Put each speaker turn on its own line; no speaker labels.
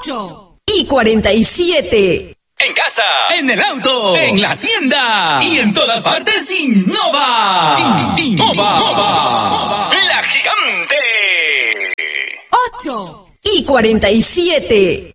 8:47.
En casa, en el auto, en la tienda y en todas partes, Innova. Innova. La gigante.
8:47.